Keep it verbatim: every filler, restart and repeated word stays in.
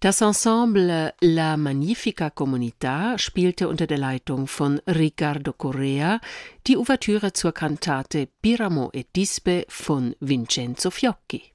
Das Ensemble La Magnifica Comunità spielte unter der Leitung von Riccardo Correa die Ouvertüre zur Kantate Piramo e Tisbe von Vincenzo Fiocchi.